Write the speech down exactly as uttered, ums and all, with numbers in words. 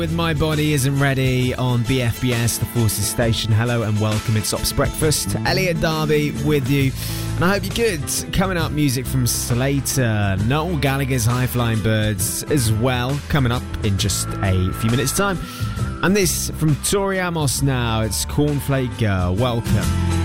With My Body Isn't Ready on B F B S, the Forces Station. Hello and welcome. It's Ops Breakfast. Elliot Darby with you. And I hope you're good. Coming up, music from Slater, Noel Gallagher's High Flying Birds as well. Coming up in just a few minutes' time. And this from Tori Amos now. It's Cornflake Girl. Welcome.